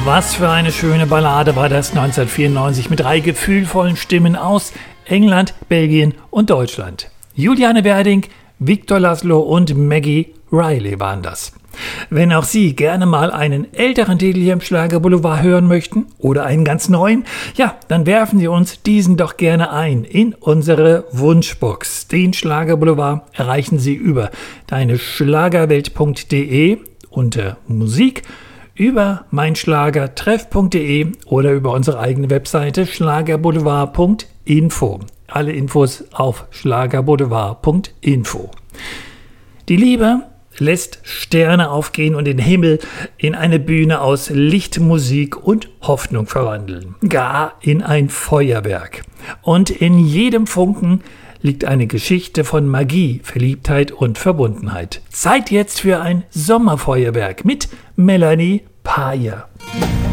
Was für eine schöne Ballade war das 1994 mit 3 gefühlvollen Stimmen aus England, Belgien und Deutschland. Juliane Werding, Victor Laszlo und Maggie Riley waren das. Wenn auch Sie gerne mal einen älteren Titel hier im Schlagerboulevard hören möchten oder einen ganz neuen, ja, dann werfen Sie uns diesen doch gerne ein in unsere Wunschbox. Den Schlagerboulevard erreichen Sie über deineschlagerwelt.de unter Musik, über meinschlagertreff.de oder über unsere eigene Webseite schlagerboulevard.info. Alle Infos auf schlagerboulevard.info. Die Liebe lässt Sterne aufgehen und den Himmel in eine Bühne aus Licht, Musik und Hoffnung verwandeln. Gar in ein Feuerwerk. Und in jedem Funken liegt eine Geschichte von Magie, Verliebtheit und Verbundenheit. Zeit jetzt für ein Sommerfeuerwerk mit Melanie Payer.